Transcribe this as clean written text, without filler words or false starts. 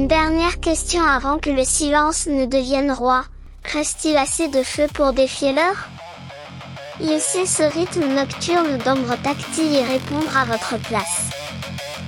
dernière question avant que le silence ne devienne roi. Reste-t-il assez de feu pour défier l'heure? Laissez ce rythme nocturne d'ombre tactile y répondre à votre place.